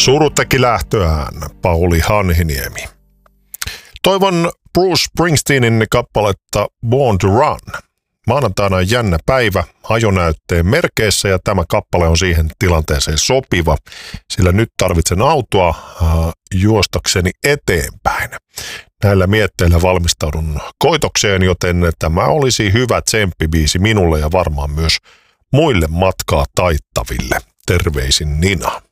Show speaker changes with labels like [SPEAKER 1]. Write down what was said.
[SPEAKER 1] Suru teki lähtöään, Pauli Hanhiniemi. Toivon Bruce Springsteenin kappaletta Born to Run. Maanantaina on jännä päivä ajonäytteen merkeissä ja tämä kappale on siihen tilanteeseen sopiva, sillä nyt tarvitsen autoa juostakseni eteenpäin. Näillä mietteillä valmistaudun koitokseen, joten tämä olisi hyvä tsemppibiisi minulle ja varmaan myös muille matkaa taittaville. Terveisin Nina.